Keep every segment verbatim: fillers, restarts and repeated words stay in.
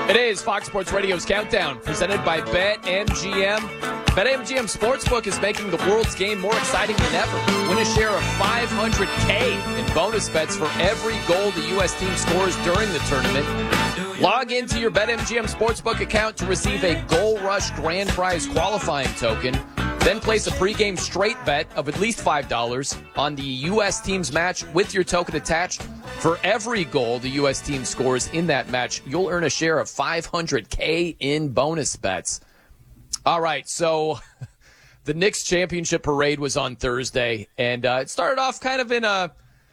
It is Fox Sports Radio's Countdown, presented by BetMGM. BetMGM Sportsbook is making the world's game more exciting than ever. Win a share of five hundred K in bonus bets for every goal the U S team scores during the tournament. Log into your BetMGM Sportsbook account to receive a Goal Rush Grand Prize qualifying token. Then place a pregame straight bet of at least five dollars on the U S team's match with your token attached. For every goal the U S team scores in that match, you'll earn a share of five hundred K in bonus bets. All right, so the Knicks championship parade was on Thursday, and uh, it started off kind of in a,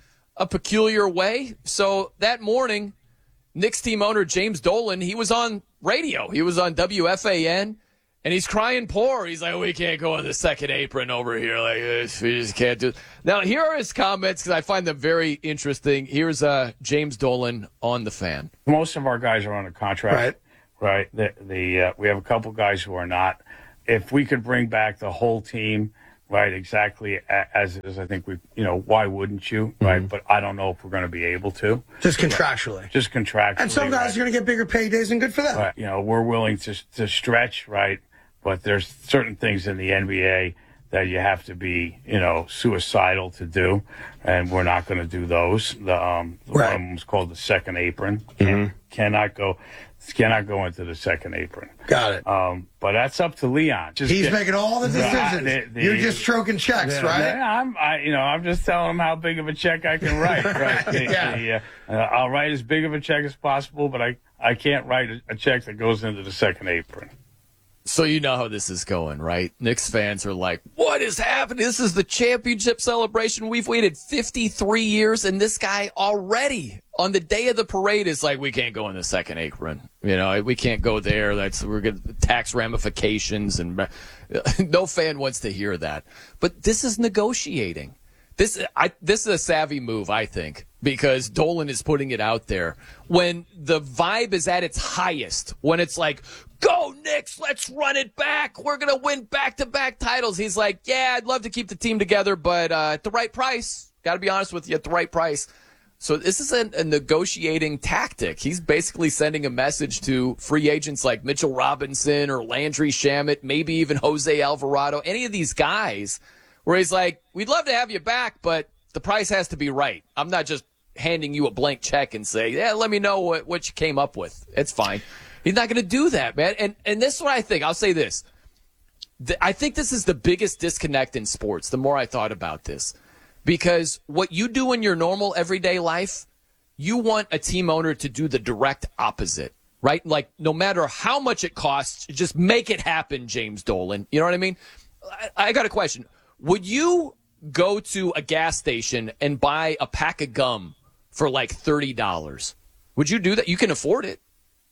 a peculiar way. So that morning, Knicks team owner James Dolan, he was on radio. He was on W F A N. And he's crying poor. He's like, we can't go on the second apron over here like this. We just can't do it. Now, here are his comments because I find them very interesting. Here's uh, James Dolan on the Fan. Most of our guys are on a contract. Right. Right. The, the uh, we have a couple guys who are not. If we could bring back the whole team, right, exactly as is, I think we, you know, why wouldn't you? Right. Mm-hmm. But I don't know if we're going to be able to. Just contractually. Just contractually. And some guys right. are going to get bigger paydays, and good for them. Right. You know, we're willing to to stretch, right? But there's certain things in the N B A that you have to be, you know, suicidal to do, and we're not going to do those. The, um, the right. one was called the second apron. Mm-hmm. Can, cannot go, cannot go into the second apron. Got it. Um, but that's up to Leon. Just He's get, making all the decisions. The, the, You're just stroking checks, yeah, right? Yeah, I'm, I, you know, I'm just telling him how big of a check I can write. Right? yeah. The, uh, I'll write as big of a check as possible, but I, I can't write a, a check that goes into the second apron. So you know how this is going, right? Knicks fans are like, what is happening? This is the championship celebration. We've waited fifty-three years, and this guy already on the day of the parade is like, we can't go in the second apron. You know, we can't go there. That's we're going to tax ramifications, and no fan wants to hear that. But this is negotiating. This I this is a savvy move, I think, because Dolan is putting it out there when the vibe is at its highest, when it's like, go Knicks, let's run it back. We're going to win back-to-back titles. He's like, yeah, I'd love to keep the team together, but uh, at the right price. Got to be honest with you, at the right price. So this is a, a negotiating tactic. He's basically sending a message to free agents like Mitchell Robinson or Landry Shamet, maybe even Jose Alvarado, any of these guys, where he's like, we'd love to have you back, but the price has to be right. I'm not just handing you a blank check and say, yeah, let me know what, what you came up with. It's fine. He's not going to do that, man. And and this is what I think. I'll say this. The, I think this is the biggest disconnect in sports, the more I thought about this. Because what you do in your normal everyday life, you want a team owner to do the direct opposite, right? Like, no matter how much it costs, just make it happen, James Dolan. You know what I mean? I, I got a question. Would you go to a gas station and buy a pack of gum for like thirty dollars? Would you do that? You can afford it.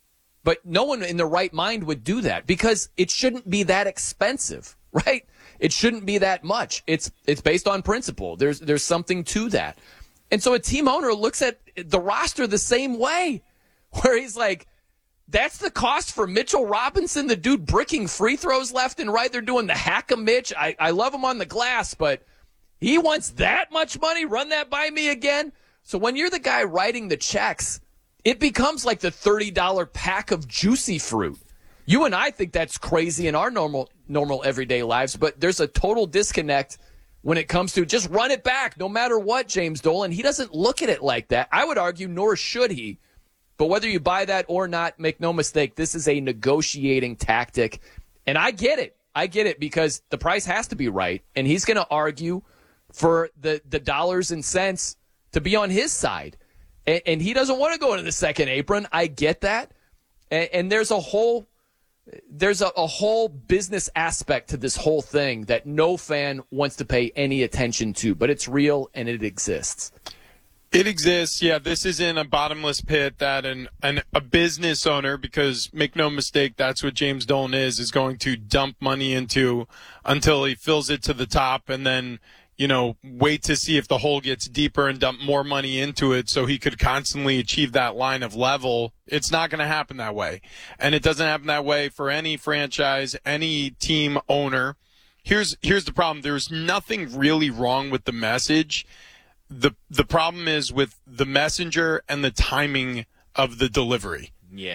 But no one in their right mind would do that because it shouldn't be that expensive, right? It shouldn't be that much. It's it's based on principle. There's there's something to that. And so a team owner looks at the roster the same way, where he's like, that's the cost for Mitchell Robinson, the dude bricking free throws left and right. They're doing the hack-a-Mitch. I, I love him on the glass, but he wants that much money? Run that by me again? So when you're the guy writing the checks, it becomes like the thirty dollars pack of juicy fruit. You and I think that's crazy in our normal normal everyday lives, but there's a total disconnect when it comes to just run it back no matter what, James Dolan. He doesn't look at it like that. I would argue, nor should he. But whether you buy that or not, make no mistake, this is a negotiating tactic. And I get it. I get it because the price has to be right. And he's going to argue for the, the dollars and cents to be on his side. And, and he doesn't want to go into the second apron. I get that. And, and there's a whole there's a, a whole business aspect to this whole thing that no fan wants to pay any attention to. But it's real and it exists. It exists, yeah. This isn't a bottomless pit that an, an a business owner, because make no mistake, that's what James Dolan is, is going to dump money into until he fills it to the top and then, you know, wait to see if the hole gets deeper and dump more money into it so he could constantly achieve that line of level. It's not going to happen that way. And it doesn't happen that way for any franchise, any team owner. Here's here's the problem. There's nothing really wrong with the message. The the problem is with the messenger and the timing of the delivery. Yeah.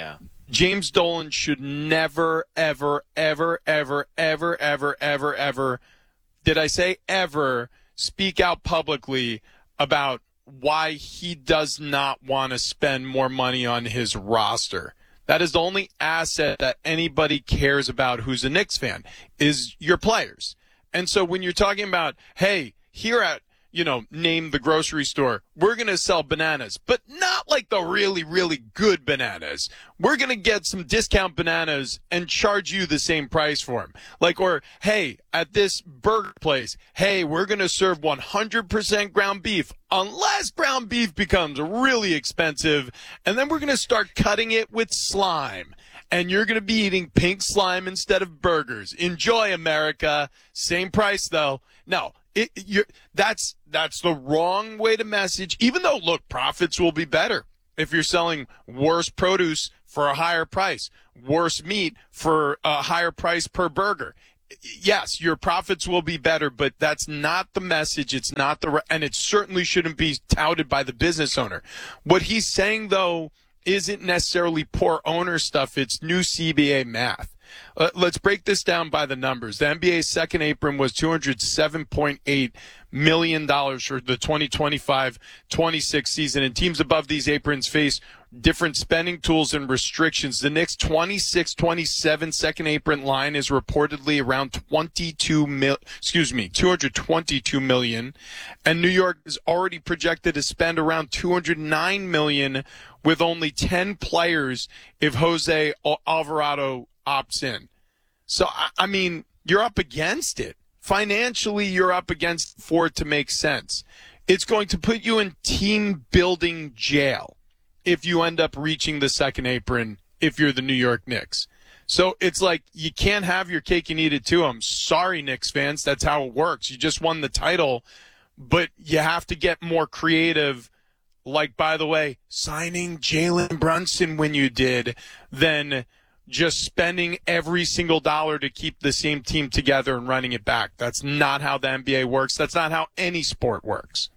James Dolan should never, ever, ever, ever, ever, ever, ever, ever, did I say ever, speak out publicly about why he does not want to spend more money on his roster. That is the only asset that anybody cares about who's a Knicks fan, is your players. And so when you're talking about, hey, here at, you know, name the grocery store, we're going to sell bananas, but not like the really, really good bananas. We're going to get some discount bananas and charge you the same price for them. Like, or, hey, at this burger place, hey, we're going to serve one hundred percent ground beef unless ground beef becomes really expensive. And then we're going to start cutting it with slime. And you're going to be eating pink slime instead of burgers. Enjoy, America. Same price, though. No. It, you're, that's that's the wrong way to message, even though, look, profits will be better if you're selling worse produce for a higher price, worse meat for a higher price per burger. Yes, your profits will be better, but that's not the message. It's not the, and it certainly shouldn't be touted by the business owner. What he's saying, though, isn't necessarily poor owner stuff. It's new C B A math. Uh, let's break this down by the numbers. The N B A's second apron was two hundred seven point eight million dollars for the twenty twenty-five twenty-six season, and teams above these aprons face different spending tools and restrictions. The Knicks' twenty-six twenty-seven second apron line is reportedly around twenty-two mil, excuse me, two hundred twenty-two million dollars, and New York is already projected to spend around two hundred nine million dollars with only ten players if Jose Alvarado opts in. So, I mean, you're up against it. Financially, you're up against for it to make sense. It's going to put you in team-building jail if you end up reaching the second apron if you're the New York Knicks. So it's like you can't have your cake and eat it too. I'm sorry, Knicks fans. That's how it works. You just won the title, but you have to get more creative. Like, by the way, signing Jalen Brunson when you did, than just spending every single dollar to keep the same team together and running it back. That's not how the N B A works. That's not how any sport works.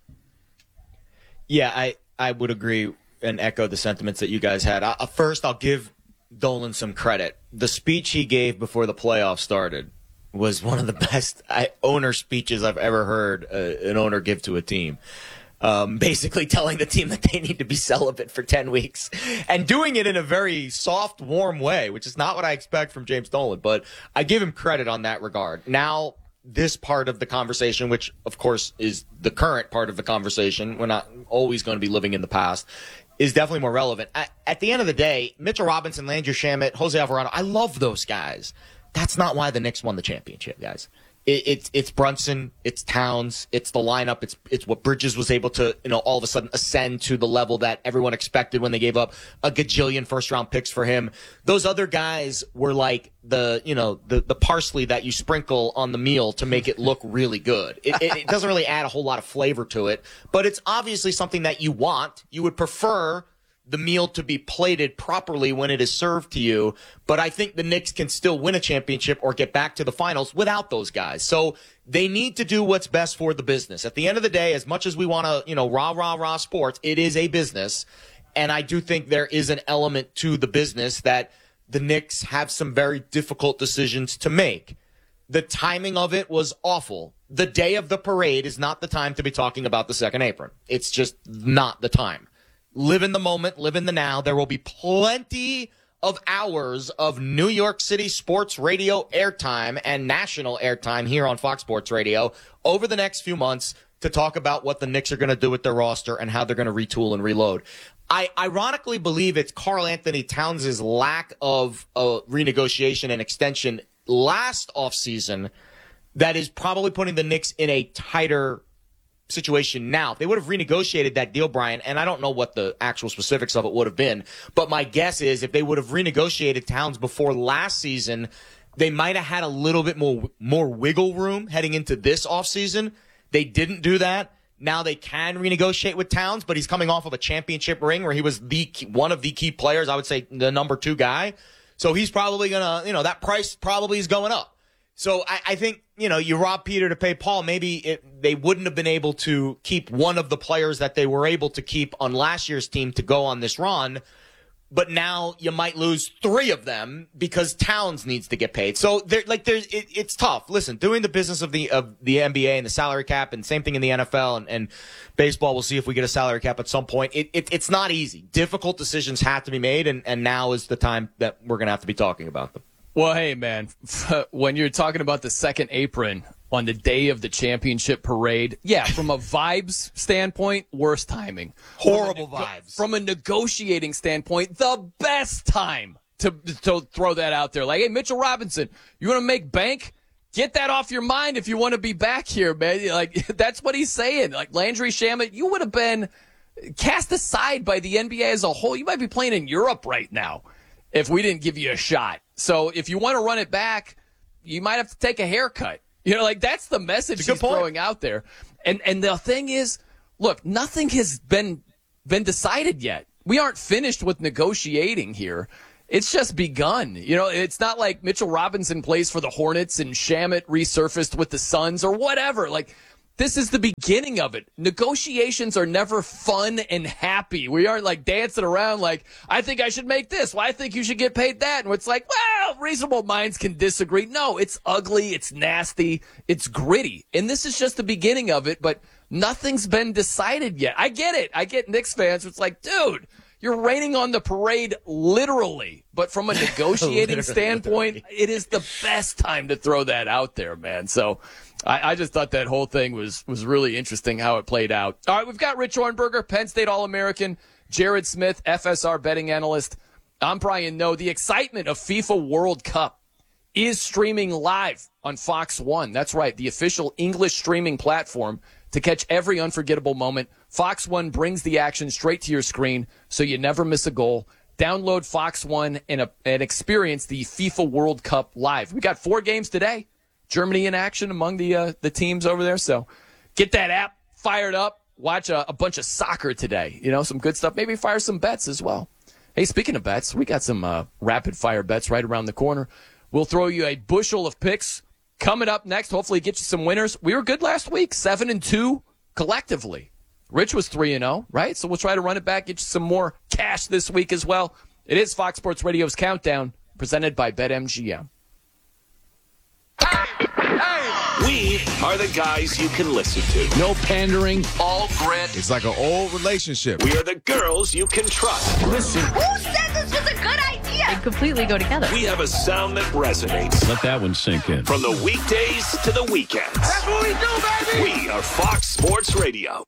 Yeah, I, I would agree and echo the sentiments that you guys had. I, first, I'll give Dolan some credit. The speech he gave before the playoffs started was one of the best I, owner speeches I've ever heard uh, an owner give to a team. Um, basically telling the team that they need to be celibate for ten weeks and doing it in a very soft, warm way, which is not what I expect from James Dolan, but I give him credit on that regard. Now, this part of the conversation, which of course is the current part of the conversation, we're not always going to be living in the past, is definitely more relevant. At, at the end of the day, Mitchell Robinson, Landry Shamet, Jose Alvarado, I love those guys. That's not why the Knicks won the championship, guys. It's it's Brunson, it's Towns, it's the lineup, it's it's what Bridges was able to, you know, all of a sudden ascend to the level that everyone expected when they gave up a gajillion first round picks for him. Those other guys were like the, you know, the, the parsley that you sprinkle on the meal to make it look really good. It, it, it doesn't really add a whole lot of flavor to it, but it's obviously something that you want. You would prefer the meal to be plated properly when it is served to you. But I think the Knicks can still win a championship or get back to the finals without those guys. So they need to do what's best for the business. At the end of the day, as much as we want to, you know, rah, rah, rah sports, it is a business. And I do think there is an element to the business that the Knicks have some very difficult decisions to make. The timing of it was awful. The day of the parade is not the time to be talking about the second apron. It's just not the time. Live in the moment, live in the now. There will be plenty of hours of New York City sports radio airtime and national airtime here on Fox Sports Radio over the next few months to talk about what the Knicks are going to do with their roster and how they're going to retool and reload. I ironically believe it's Karl Anthony Towns' lack of uh, renegotiation and extension last offseason that is probably putting the Knicks in a tighter situation now. If they would have renegotiated that deal, Brian, and I don't know what the actual specifics of it would have been, but my guess is if they would have renegotiated Towns before last season, they might have had a little bit more more wiggle room heading into this offseason. They didn't do that. Now they can renegotiate with Towns, but he's coming off of a championship ring where he was the key, one of the key players, I would say the number two guy. So he's probably going to, you know, that price probably is going up. So I, I think, you know, you rob Peter to pay Paul. Maybe it, they wouldn't have been able to keep one of the players that they were able to keep on last year's team to go on this run. but now you might lose three of them because Towns needs to get paid. So there, like, there's, it, it's tough. Listen, doing the business of the of the N B A and the salary cap, and same thing in the N F L and, and baseball. We'll see if we get a salary cap at some point. It, it it's not easy. Difficult decisions have to be made, and, and now is the time that we're going to have to be talking about them. Well, hey, man, when you're talking about the second apron on the day of the championship parade, yeah, from a vibes standpoint, worst timing. Horrible from a, vibes. From a negotiating standpoint, the best time to, to throw that out there. Like, hey, Mitchell Robinson, you want to make bank? Get that off your mind if you want to be back here, man. Like, that's what he's saying. Like, Landry Shamet, you would have been cast aside by the N B A as a whole. You might be playing in Europe right now if we didn't give you a shot. So if you want to run it back, you might have to take a haircut. You know, like, that's the message he's throwing out there. And and the thing is, look, nothing has been been decided yet. We aren't finished with negotiating here. It's just begun. You know, it's not like Mitchell Robinson plays for the Hornets and Shamet resurfaced with the Suns or whatever. Like, this is the beginning of it. Negotiations are never fun and happy. We aren't like dancing around like, I think I should make this. Well, I think you should get paid that. And it's like, well, reasonable minds can disagree. No, it's ugly. It's nasty. It's gritty. And this is just the beginning of it, but nothing's been decided yet. I get it. I get Knicks fans. It's like, dude, you're raining on the parade literally. But from a negotiating standpoint, it is the best time to throw that out there, man. So I, I just thought that whole thing was was really interesting how it played out. All right, we've got Rich Hornberger, Penn State All-American, Jared Smith, F S R betting analyst. I'm Brian Noe. The excitement of FIFA World Cup is streaming live on Fox one. That's right, the official English streaming platform to catch every unforgettable moment. Fox one brings the action straight to your screen so you never miss a goal. Download Fox one and, uh, and experience the FIFA World Cup live. We got four games today. Germany in action among the uh, the teams over there. So get that app fired up. Watch a, a bunch of soccer today. You know, some good stuff. Maybe fire some bets as well. Hey, speaking of bets, we got some uh, rapid fire bets right around the corner. We'll throw you a bushel of picks coming up next. Hopefully get you some winners. We were good last week, seven and two collectively. Rich was three and oh, right? So we'll try to run it back, get you some more cash this week as well. It is Fox Sports Radio's Countdown, presented by BetMGM. We are the guys you can listen to. No pandering. All grit. It's like an old relationship. We are the girls you can trust. Listen. Who said this was a good idea? They completely go together. We have a sound that resonates. Let that one sink in. From the weekdays to the weekends. That's what we do, baby! We are Fox Sports Radio.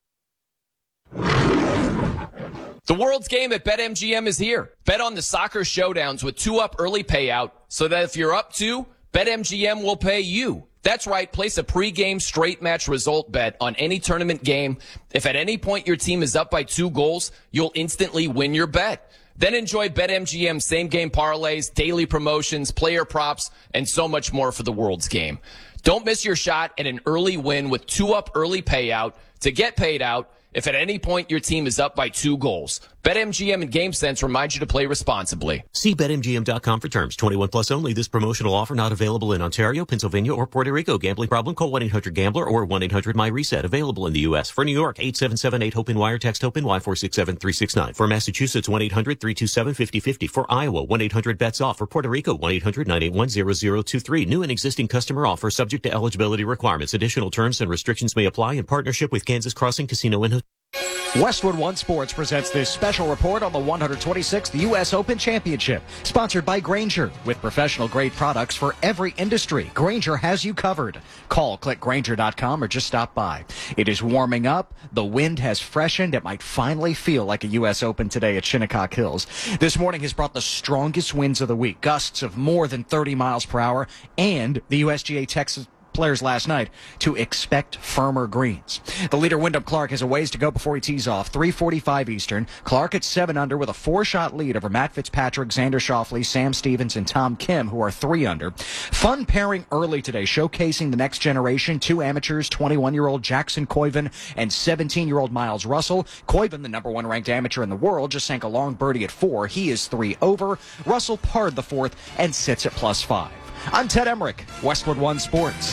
The world's game at BetMGM is here. Bet on the soccer showdowns with two-up early payout so that if you're up two, BetMGM will pay you. That's right. Place a pregame straight match result bet on any tournament game. If at any point your team is up by two goals, you'll instantly win your bet. Then enjoy BetMGM same-game parlays, daily promotions, player props, and so much more for the world's game. Don't miss your shot at an early win with two-up early payout to get paid out if at any point your team is up by two goals. BetMGM and GameSense remind you to play responsibly. See Bet M G M dot com for terms. twenty-one plus only. This promotional offer not available in Ontario, Pennsylvania, or Puerto Rico. Gambling problem? Call one eight hundred gambler or one eight hundred my reset. Available in the U S. For New York, eight seven seven eight hope wire. Text HOPE Y four six seven three six nine. For Massachusetts, one eight hundred three two seven five zero five zero. For Iowa, one eight hundred bets off. For Puerto Rico, one eight hundred nine eight one zero zero two three. New and existing customer offer subject to eligibility requirements. Additional terms and restrictions may apply in partnership with Kansas Crossing Casino and Hotel. Westwood One Sports presents this special report on the one hundred twenty-sixth U S Open Championship, sponsored by Grainger. With professional-grade products for every industry, Grainger has you covered. Call, click Grainger dot com, or just stop by. It is warming up. The wind has freshened. It might finally feel like a U S Open today at Shinnecock Hills. This morning has brought the strongest winds of the week, gusts of more than thirty miles per hour, and the U S G A Texas players last night to expect firmer greens. The leader, Wyndham Clark, has a ways to go before he tees off. three forty-five Eastern. Clark at seven under with a four-shot lead over Matt Fitzpatrick, Xander Schauffele, Sam Stevens, and Tom Kim, who are three under. Fun pairing early today, showcasing the next generation. Two amateurs, twenty-one-year-old Jackson Koiven and seventeen-year-old Miles Russell. Koiven, the number one ranked amateur in the world, just sank a long birdie at four. He is three over. Russell parred the fourth and sits at plus five. I'm Ted Emmerich, Westwood One Sports.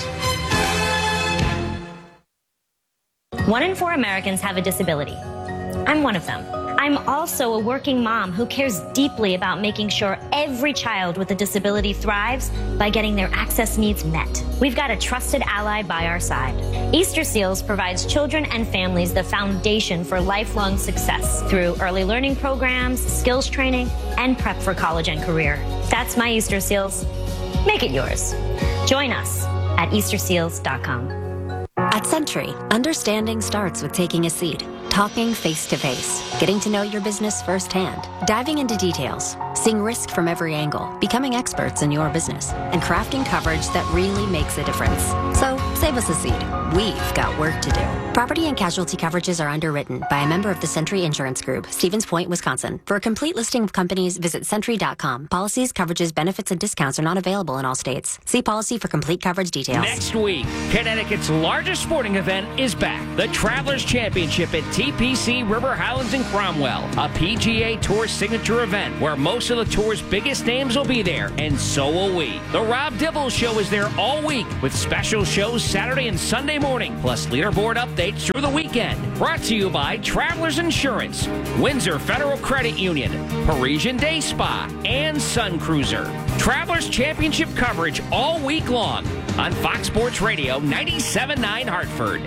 One in four Americans have a disability. I'm one of them. I I'm also a working mom who cares deeply about making sure every child with a disability thrives by getting their access needs met. We've got a trusted ally by our side. Easter Seals provides children and families the foundation for lifelong success through early learning programs, skills training, and prep for college and career. That's my Easter Seals. Make it yours. Join us at easter seals dot com. At Century, understanding starts with taking a seat, talking face to face, getting to know your business firsthand, diving into details, seeing risk from every angle, becoming experts in your business, and crafting coverage that really makes a difference. So save us a seat. We've got work to do. Property and casualty coverages are underwritten by a member of the Century Insurance Group, Stevens Point, Wisconsin. For a complete listing of companies, visit century dot com. Policies, coverages, benefits, and discounts are not available in all states. See policy for complete coverage details. Next week, Connecticut's largest sporting event is back. The Travelers Championship at T P C River Highlands in Cromwell, a P G A Tour signature event where most of the tour's biggest names will be there, and so will we. The Rob Dibble Show is there all week with special shows Saturday and Sunday morning, plus leaderboard updates through the weekend. Brought to you by Travelers Insurance, Windsor Federal Credit Union, Parisian Day Spa, and Sun Cruiser. Travelers Championship coverage all week long on Fox Sports Radio ninety-seven point nine Hartford.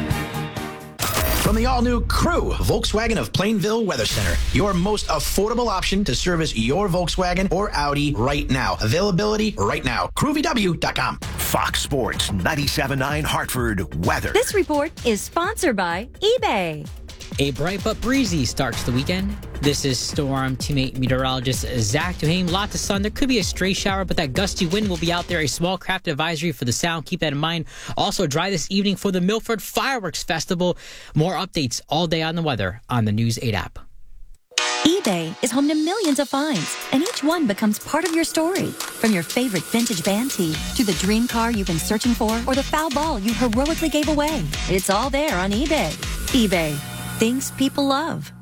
From the all-new Crew, Volkswagen of Plainville Weather Center, your most affordable option to service your Volkswagen or Audi right now. Availability right now. crew v w dot com. Fox Sports ninety-seven point nine Hartford weather. This report is sponsored by eBay. A bright but breezy start to the weekend. This is Storm Teammate meteorologist Zach Duhame. Lots of sun. There could be a stray shower, but that gusty wind will be out there. A small craft advisory for the Sound. Keep that in mind. Also dry this evening for the Milford Fireworks Festival. More updates all day on the weather on the News eight app. eBay is home to millions of finds, and each one becomes part of your story. From your favorite vintage band tee to the dream car you've been searching for or the foul ball you heroically gave away. It's all there on eBay. eBay. Things people love.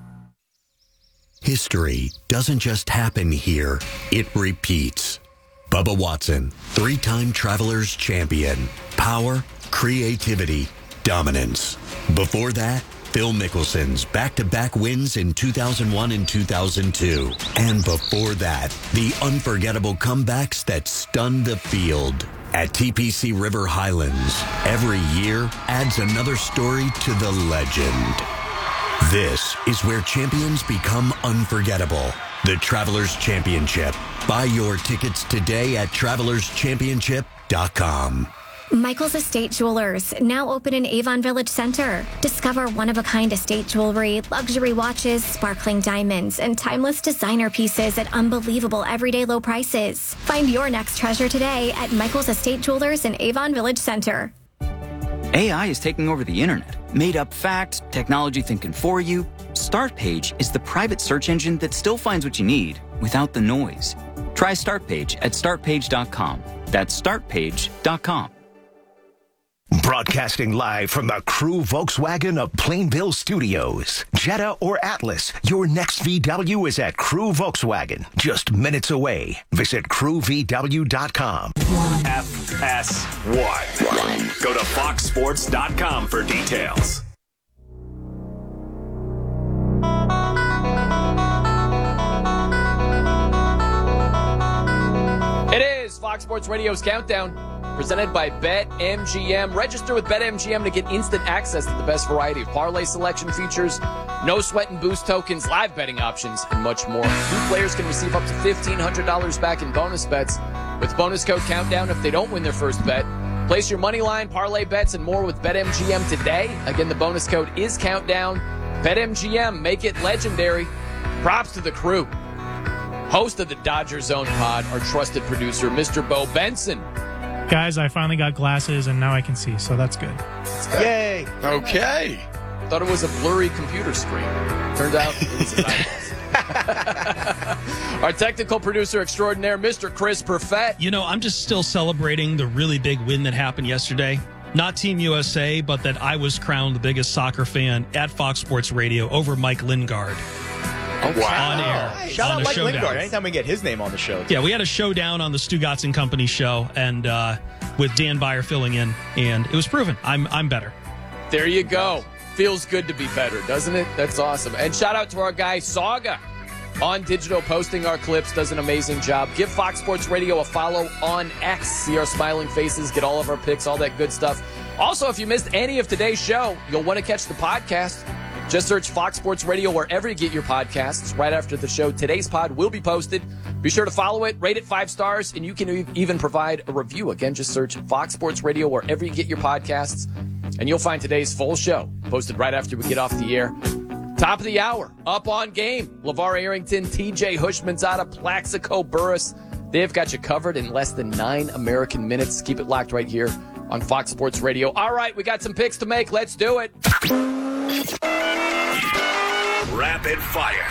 History doesn't just happen here, it repeats. Bubba Watson, three-time Travelers champion. Power, creativity, dominance. Before that, Phil Mickelson's back-to-back wins in two thousand one and two thousand two. And before that, the unforgettable comebacks that stunned the field. At T P C River Highlands, every year adds another story to the legend. This is where champions become unforgettable. The Travelers Championship. Buy your tickets today at travelers championship dot com. Michael's Estate Jewelers, now open in Avon Village Center. Discover one-of-a-kind estate jewelry, luxury watches, sparkling diamonds, and timeless designer pieces at unbelievable everyday low prices. Find your next treasure today at Michael's Estate Jewelers in Avon Village Center. A I is taking over the internet. Made up facts, technology thinking for you. Startpage is the private search engine that still finds what you need without the noise. Try Startpage at start page dot com. That's start page dot com. Broadcasting live from the Crew Volkswagen of Plainville Studios. Jetta or Atlas, your next V W is at Crew Volkswagen, just minutes away. Visit crew v w dot com. F S one. Go to fox sports dot com for details. It is Fox Sports Radio's Countdown, presented by BetMGM. Register with BetMGM to get instant access to the best variety of parlay selection features, no sweat and boost tokens, live betting options, and much more. New players can receive up to fifteen hundred dollars back in bonus bets with bonus code Countdown if they don't win their first bet. Place your money line, parlay bets, and more with BetMGM today. Again, the bonus code is Countdown. BetMGM, make it legendary. Props to the crew. Host of the Dodger Zone Pod, our trusted producer, Mister Bo Benson. Guys, I finally got glasses and now I can see, so that's good. That's good. Yay! Okay. Thought it was a blurry computer screen. Turned out it was an eyeglass. Our technical producer extraordinaire, Mister Chris Perfett. You know, I'm just still celebrating the really big win that happened yesterday. Not Team U S A, but that I was crowned the biggest soccer fan at Fox Sports Radio over Mike Lingard. Oh, wow. On air. Hey, shout on out Mike showdown. Lingard. Anytime we get his name on the show. Yeah, we had a showdown on the Stugotz and Company show, and uh, with Dan Byer filling in, and it was proven. I'm I'm better. There you go. Feels good to be better, doesn't it? That's awesome. And shout out to our guy, Saga, on digital, posting our clips, does an amazing job. Give Fox Sports Radio a follow on X. See our smiling faces, get all of our picks, all that good stuff. Also, if you missed any of today's show, you'll want to catch the podcast. Just search Fox Sports Radio wherever you get your podcasts. Right after the show, today's pod will be posted. Be sure to follow it, rate it five stars, and you can even provide a review. Again, just search Fox Sports Radio wherever you get your podcasts, and you'll find today's full show posted right after we get off the air. Top of the hour, up on game. LeVar Arrington, T J Hushmanzada, Plaxico Burress. They've got you covered in less than nine American minutes. Keep it locked right here on Fox Sports Radio. All right, we got some picks to make. Let's do it. Rapid fire.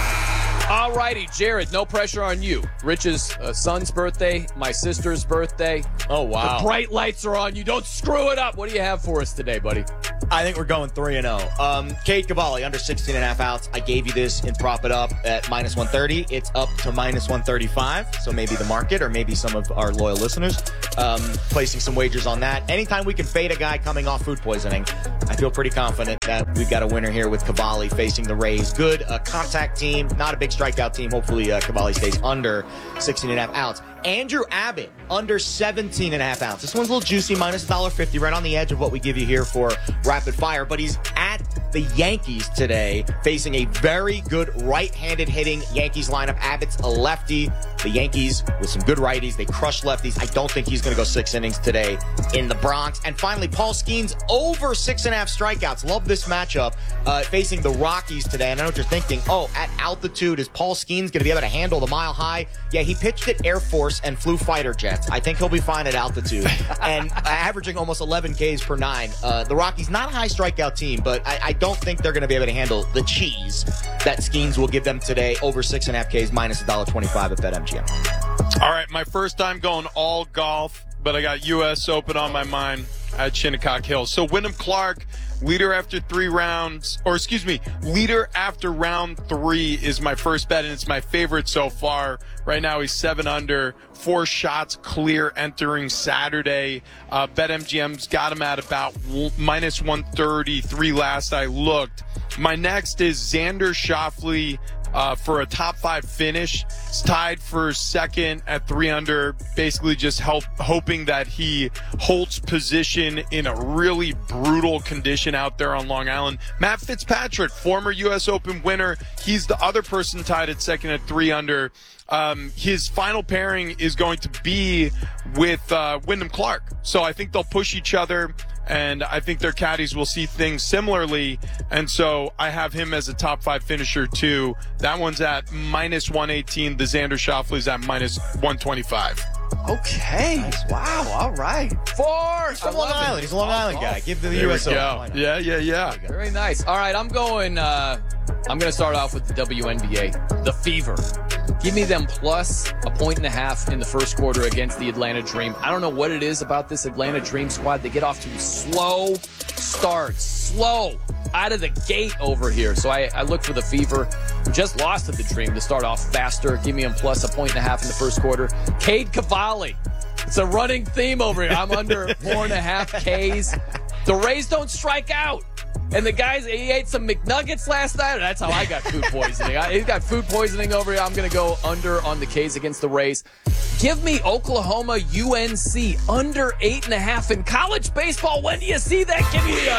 All righty, Jared, no pressure on you. Rich's uh, son's birthday, my sister's birthday. Oh, wow. The bright lights are on you. Don't screw it up. What do you have for us today, buddy? I think we're going three and oh. Um, Cade Cavalli, under sixteen and a half outs. I gave you this in Prop It Up at minus one thirty. It's up to minus one thirty-five. So maybe the market or maybe some of our loyal listeners um, placing some wagers on that. Anytime we can fade a guy coming off food poisoning, I feel pretty confident that we've got a winner here with Cavalli facing the Rays. Good uh, contact team, not a big strikeout team. Hopefully uh, Cavalli stays under sixteen and a half outs. Andrew Abbott, under seventeen and a half outs. This one's a little juicy, minus one dollar fifty, right on the edge of what we give you here for Rapid Fire. But he's at the Yankees today, facing a very good right-handed hitting Yankees lineup. Abbott's a lefty. The Yankees, with some good righties, they crush lefties. I don't think he's going to go six innings today in the Bronx. And finally, Paul Skeens, over six and a half strikeouts. Love this matchup, uh, facing the Rockies today. And I know what you're thinking. Oh, at altitude, is Paul Skeens going to be able to handle the mile high? Yeah, he pitched at Air Force and flew fighter jets. I think he'll be fine at altitude. And uh, averaging almost eleven Ks per nine. Uh, the Rockies, not a high strikeout team, but I, I don't think they're going to be able to handle the cheese that Skeens will give them today. Over six and a half Ks, minus one dollar twenty-five at BetMGM. All right, my first time going all golf, but I got U S Open on my mind at Shinnecock Hills. So Wyndham Clark, leader after three rounds, or excuse me, leader after round three is my first bet, and it's my favorite so far. Right now he's seven under, four shots clear entering Saturday. Uh, BetMGM's got him at about minus one thirty-three last I looked. My next is Xander Schauffele. Uh, for a top five finish. It's tied for second at three under, basically just help, hoping that he holds position in a really brutal condition out there on Long Island. Matt Fitzpatrick, former U S Open winner, he's the other person tied at second at three under. Um, his final pairing is going to be with uh, Wyndham Clark. So I think they'll push each other, and I think their caddies will see things similarly. And so I have him as a top five finisher too. That one's at minus one eighteen. The Xander Schauffele's at minus one twenty-five. Okay. Nice. Wow. All right. Four. He's from Long Island. He's a Long Island guy. Give the U S Open. Yeah, yeah, yeah. Very nice. All right. I'm going, uh, I'm going to start off with the W N B A. The Fever. Give me them plus a point and a half in the first quarter against the Atlanta Dream. I don't know what it is about this Atlanta Dream squad. They get off to slow starts. Slow out of the gate over here. So I, I look for the Fever, who just lost to the Dream, to start off faster. Give me them plus a point and a half in the first quarter. Cade Cavalli. It's a running theme over here. I'm under four and a half Ks. The Rays don't strike out. And the guys, he ate some McNuggets last night. That's how I got food poisoning. I, he's got food poisoning over here. I'm going to go under on the K's against the Rays. Give me Oklahoma U N C under eight and a half in college baseball. When do you see that? Give me the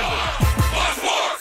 under.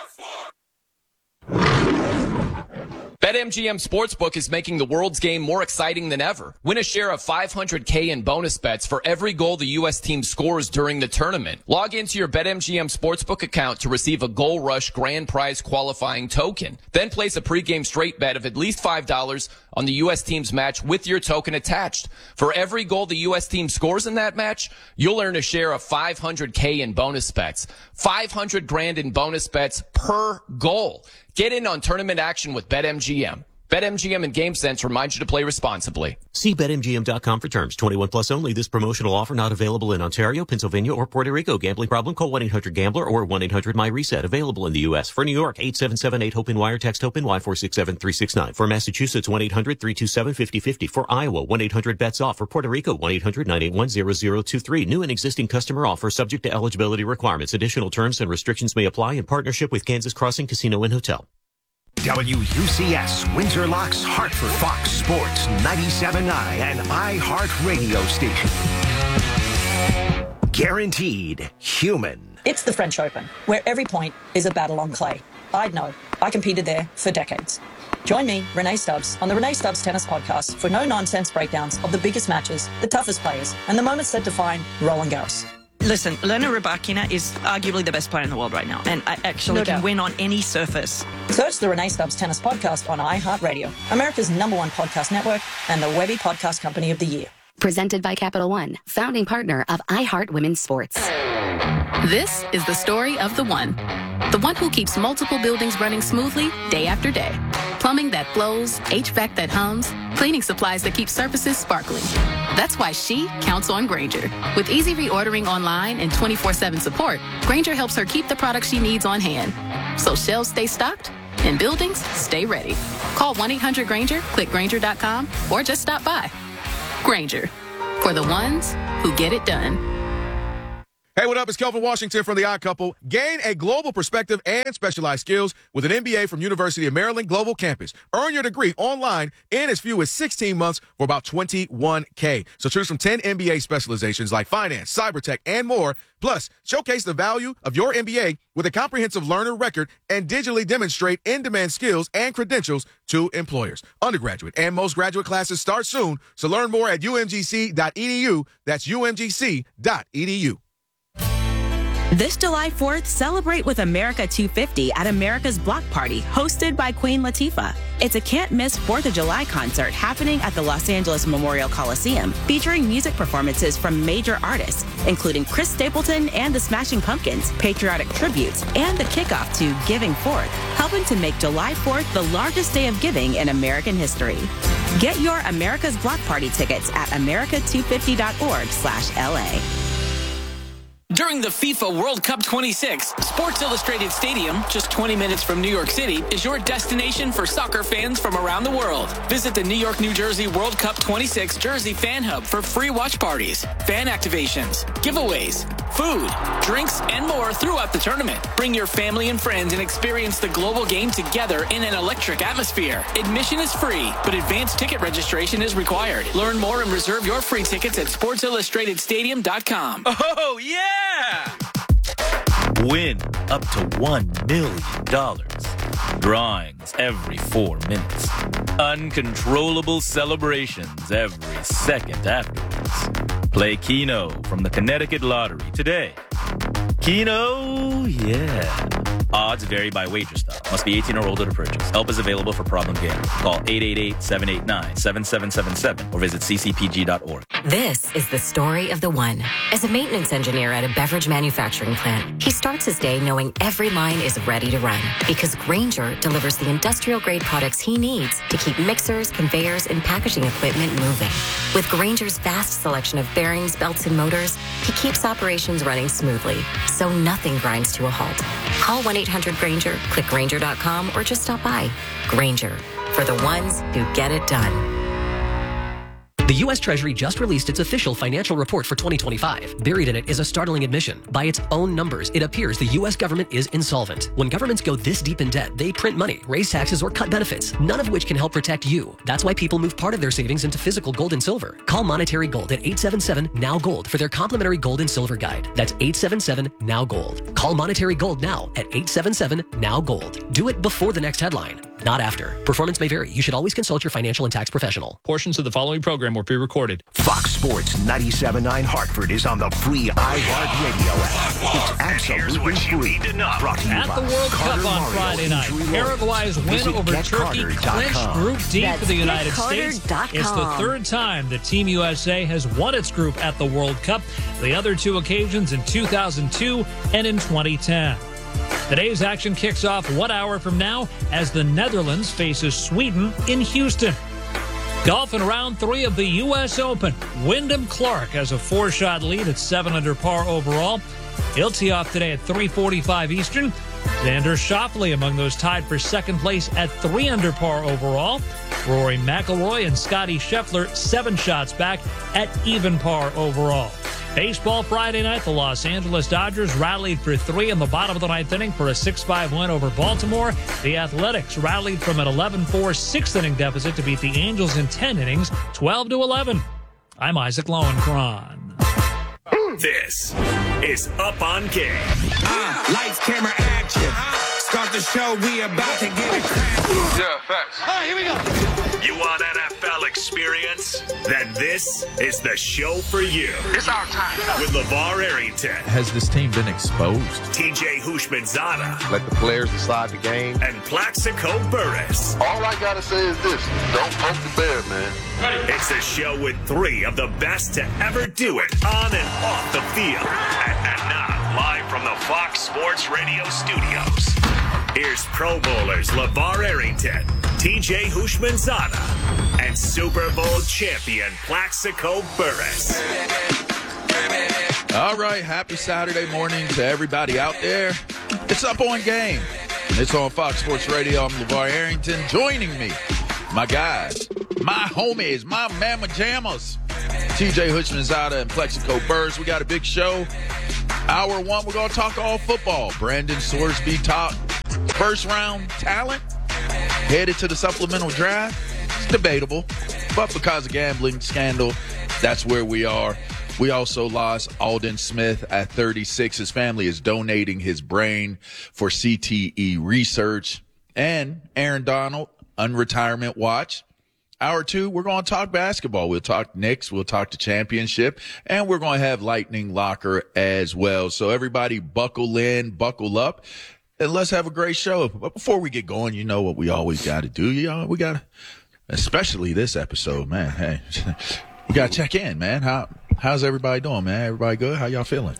BetMGM Sportsbook is making the world's game more exciting than ever. Win a share of five hundred K in bonus bets for every goal the U S team scores during the tournament. Log into your BetMGM Sportsbook account to receive a Goal Rush grand prize qualifying token. Then place a pregame straight bet of at least five dollars on the U S team's match with your token attached. For every goal the U S team scores in that match, you'll earn a share of five hundred K in bonus bets. five hundred grand in bonus bets per goal. Get in on tournament action with BetMGM. BetMGM and GameSense remind you to play responsibly. See Bet M G M dot com for terms. twenty-one plus only. This promotional offer not available in Ontario, Pennsylvania, or Puerto Rico. Gambling problem? Call one eight hundred gambler or one eight hundred my reset. Available in the U S. For New York, eight seven seven eight hope in wire. Text HOPE in Y four six seven three six nine. For Massachusetts, one eight hundred three two seven five oh five oh. For Iowa, one eight hundred bets off. For Puerto Rico, one eight hundred nine eight one zero zero two three. New and existing customer offer subject to eligibility requirements. Additional terms and restrictions may apply in partnership with Kansas Crossing Casino and Hotel. W U C S, Windsor Locks, Hartford, Fox Sports, ninety-seven point nine, and iHeart Radio Station. Guaranteed human. It's the French Open, where every point is a battle on clay. I'd know. I competed there for decades. Join me, Renee Stubbs, on the Renee Stubbs Tennis Podcast for no-nonsense breakdowns of the biggest matches, the toughest players, and the moments that define Roland Garros. Listen, Elena Rybakina is arguably the best player in the world right now, and I actually No can doubt. win on any surface. Search the Renee Stubbs Tennis Podcast on iHeartRadio, America's number one podcast network and the Webby Podcast Company of the Year. Presented by Capital One, founding partner of iHeart Women's Sports. This is the story of the one. The one who keeps multiple buildings running smoothly day after day. Plumbing that flows, H V A C that hums, cleaning supplies that keep surfaces sparkling. That's why she counts on Grainger. With easy reordering online and twenty-four seven support, Grainger helps her keep the products she needs on hand. So shelves stay stocked and buildings stay ready. Call one eight hundred Grainger, click Grainger dot com, or just stop by. Grainger, for the ones who get it done. Hey, what up? It's Kelvin Washington from The Odd Couple. Gain a global perspective and specialized skills with an M B A from University of Maryland Global Campus. Earn your degree online in as few as sixteen months for about twenty-one K. So choose from ten M B A specializations like finance, cyber tech, and more. Plus, showcase the value of your M B A with a comprehensive learner record and digitally demonstrate in-demand skills and credentials to employers. Undergraduate and most graduate classes start soon, so learn more at U M G C dot E D U. That's U M G C dot E D U. This July fourth, celebrate with America two fifty at America's Block Party, hosted by Queen Latifah. It's a can't-miss fourth of July concert happening at the Los Angeles Memorial Coliseum, featuring music performances from major artists, including Chris Stapleton and the Smashing Pumpkins, patriotic tributes, and the kickoff to Giving Forth, helping to make July fourth the largest day of giving in American history. Get your America's Block Party tickets at america two fifty dot org slash L A. During the FIFA World Cup twenty-six, Sports Illustrated Stadium, just twenty minutes from New York City, is your destination for soccer fans from around the world. Visit the New York, New Jersey World Cup twenty-six Jersey Fan Hub for free watch parties, fan activations, giveaways, food, drinks, and more throughout the tournament. Bring your family and friends and experience the global game together in an electric atmosphere. Admission is free, but advanced ticket registration is required. Learn more and reserve your free tickets at sports illustrated stadium dot com. Oh, yeah! Win up to one million dollars. Drawings every four minutes. Uncontrollable celebrations every second afterwards. Play Keno from the Connecticut Lottery today. Keno, yeah. Odds vary by wager style. Must be eighteen or older to purchase. Help is available for problem gambling. Call eight eight eight, seven eight nine, seven seven seven seven or visit c c p g dot org. This is the story of the one. As a maintenance engineer at a beverage manufacturing plant, he starts his day knowing every line is ready to run because Grainger delivers the industrial-grade products he needs to keep mixers, conveyors, and packaging equipment moving. With Grainger's vast selection of bearings, belts, and motors, he keeps operations running smoothly, so nothing grinds to a halt. Call one eight hundred Grainger, click Grainger dot com, or just stop by. Grainger, for the ones who get it done. The U S Treasury just released its official financial report for twenty twenty-five. Buried in it is a startling admission. By its own numbers, it appears the U S government is insolvent. When governments go this deep in debt, they print money, raise taxes, or cut benefits, none of which can help protect you. That's why people move part of their savings into physical gold and silver. Call Monetary Gold at eight seven seven, N O W Gold for their complimentary gold and silver guide. That's eight seven seven, N O W Gold. Call Monetary Gold now at eight seven seven, N O W Gold. Do it before the next headline, not after. Performance may vary. You should always consult your financial and tax professional. Portions of the following program were pre-recorded. Fox Sports ninety-seven point nine Hartford is on the free iHeartRadio app. It's absolutely free. Brought to you At by the World Carter Cup on Memorial Friday night, Injury Law. Paraguay's win Visit over get Turkey carter dot clinched com. Group D That's for the United get carter States. dot com. It's the third time that Team U S A has won its group at the World Cup. The other two occasions in two thousand two and in twenty ten. Today's action kicks off one hour from now as the Netherlands faces Sweden in Houston. Golf in round three of the U S Open. Wyndham Clark has a four-shot lead at seven under par overall. He'll tee off today at three forty-five Eastern. Xander Schauffele among those tied for second place at three under par overall. Rory McIlroy and Scotty Scheffler seven shots back at even par overall. Baseball Friday night, the Los Angeles Dodgers rallied for three in the bottom of the ninth inning for a six five win over Baltimore. The Athletics rallied from an eleven four sixth inning deficit to beat the Angels in ten innings, twelve to eleven. I'm Isaac Lowenkron. This is Up on Game. Uh, lights, camera, action. Start the show, we about to get it cracking. Yeah, facts. All right, here we go. You want N F L experience? Then this is the show for you. It's our time. With LeVar Arrington. Has this team been exposed? T J Houshmandzadeh. Let the players decide the game. And Plaxico Burress. All I gotta say is this: don't poke the bear, man. It's a show with three of the best to ever do it on and off the field. And, and now, live from the Fox Sports Radio studios, here's Pro Bowlers LeVar Arrington, T J Houshmandzadeh, and Super Bowl champion Plaxico Burress. All right, happy Saturday morning to everybody out there. It's Up on Game. It's on Fox Sports Radio. I'm LeVar Arrington. Joining me, my guys, my homies, my mama jammers, T J Houshmandzadeh and Plaxico Burress. We got a big show. Hour one, we're going to talk all football. Brandon Sorsby, top first round talent, headed to the supplemental draft. It's debatable, but because of gambling scandal, that's where we are. We also lost Aldon Smith at thirty-six. His family is donating his brain for C T E research. And Aaron Donald, unretirement watch. Hour two, we're going to talk basketball. We'll talk Knicks. We'll talk the championship. And we're going to have Lightning Locker as well. So everybody buckle in, buckle up, and let's have a great show. But before we get going, you know what we always got to do. You know, we got to, especially this episode, man. Hey, we got to check in, man. How How's everybody doing, man? Everybody good? How y'all feeling?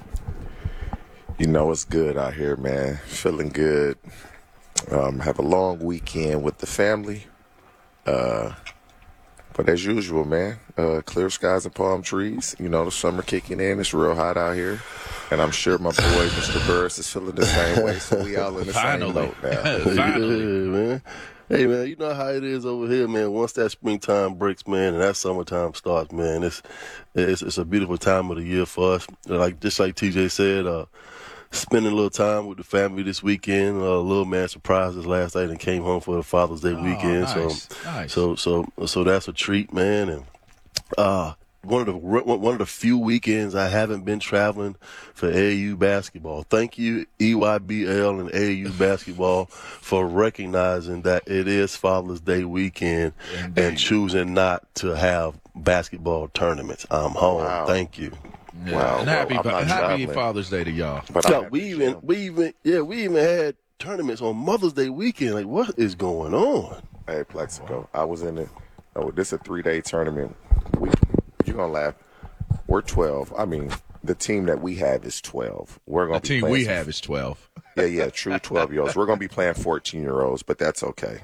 You know, it's good out here, man. Feeling good. Um, have a long weekend with the family. Uh, But as usual, man, uh, clear skies and palm trees. You know, the summer kicking in. It's real hot out here. And I'm sure my boy, Mister Burress, is feeling the same way. So we all in the Finally. same boat now. Finally. Yeah, man. Hey, man, you know how it is over here, man. Once that springtime breaks, man, and that summertime starts, man, it's it's, it's a beautiful time of the year for us. Like Just like T J said, uh, spending a little time with the family this weekend. Uh, little man surprised us last night and came home for the Father's Day Oh, weekend. nice, So, nice. so, so, so that's a treat, man. And uh, one of the one of the few weekends I haven't been traveling for A A U basketball. Thank you, E Y B L and A A U basketball, for recognizing that it is Father's Day weekend Indeed. and choosing not to have basketball tournaments. I'm home. Wow. Thank you. Yeah. Wow, and well, happy, I'm not happy traveling. Father's Day to y'all. But Yeah, I we even we even yeah we even had tournaments on Mother's Day weekend. Like, what is going on? Hey, Plaxico, I was in it. Oh, this is a three-day tournament. We, you're going to laugh. We're twelve. I mean, the team that we have is twelve. We're The going to be team playing we some- have is twelve. Yeah, yeah, true twelve-year-olds. We're going to be playing fourteen-year-olds, but that's okay.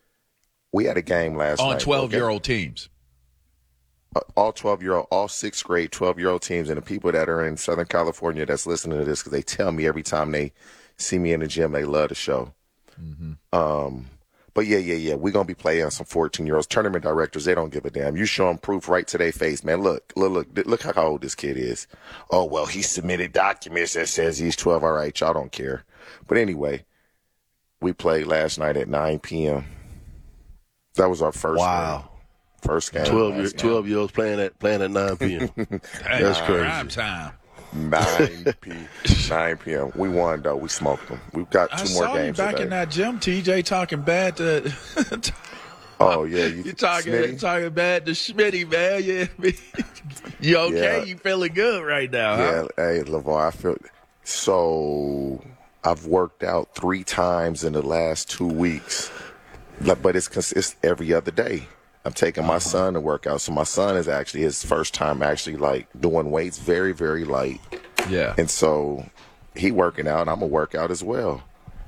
We had a game last night. On twelve-year-old teams. Uh, all twelve-year-old, all sixth grade twelve-year-old teams, and the people that are in Southern California that's listening to this, because they tell me every time they see me in the gym, they love the show. Mm-hmm. Um, but yeah, yeah, yeah, we're going to be playing some fourteen-year-olds. Tournament directors, they don't give a damn. You show them proof right to their face, man. Look, look, look, look how old this kid is. Oh, well, he submitted documents that says he's twelve. All right, y'all don't care. But anyway, we played last night at nine p.m. That was our first Wow. game. First game. Twelve year, last game. twelve year olds playing at playing at nine p.m. Hey, That's crazy. Prime time. nine p.m. nine p.m. We won, though. We smoked them. We've got two I more saw you games back today. in that gym, T J, talking bad to. Oh, yeah. You, you talking Smitty? talking bad to Schmitty, man. Yeah, you okay? Yeah. You feeling good right now? Yeah, Huh? hey, LeVar, I feel so. I've worked out three times in the last two weeks, Like, but it's cons- it's every other day. I'm taking my son to work out, so my son is actually his first time actually like doing weights, very very light. Yeah, and so he working out, and I'm gonna work out as well.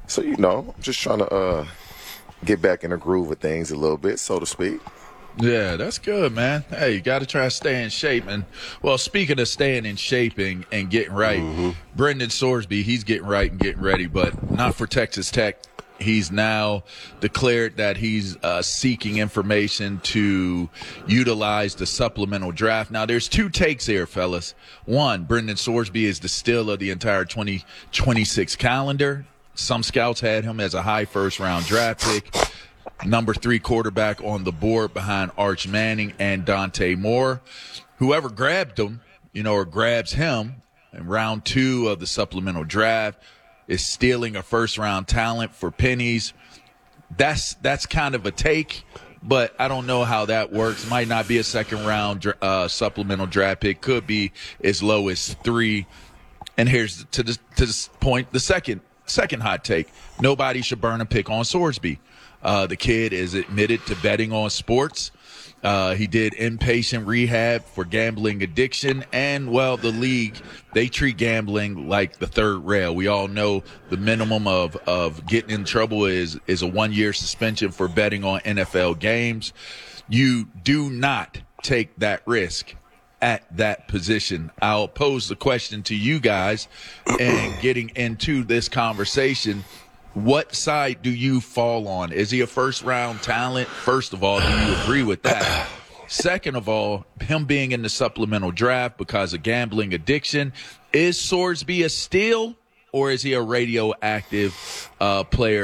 So, you know, I'm just trying to uh, get back in the groove of things a little bit, so to speak. Yeah, that's good, man. Hey, you got to try to stay in shape. And, well, speaking of staying in shape and, and getting right, mm-hmm. Brendan Sorsby, he's getting right and getting ready, but not for Texas Tech. He's now declared that he's uh, seeking information to utilize the supplemental draft. Now, there's two takes here, fellas. One, Brendan Sorsby is the steal of the entire twenty twenty-six calendar. Some scouts had him as a high first-round draft pick. Number three quarterback on the board behind Arch Manning and Dante Moore. Whoever grabbed him, you know, or grabs him in round two of the supplemental draft is stealing a first-round talent for pennies. That's that's kind of a take, but I don't know how that works. Might not be a second-round uh, supplemental draft pick. Could be as low as three. And here's to this, to this point, the second second hot take. Nobody should burn a pick on Sorsby. Uh, the kid is admitted to betting on sports. Uh, he did inpatient rehab for gambling addiction. And, well, the league, they treat gambling like the third rail. We all know the minimum of, of getting in trouble is, is a one-year suspension for betting on N F L games. You do not take that risk at that position. I'll pose the question to you guys, and getting into this conversation, what side do you fall on? Is he a first-round talent? First of all, do you agree with that? Second of all, him being in the supplemental draft because of gambling addiction, is Sorsby a steal, or is he a radioactive uh, player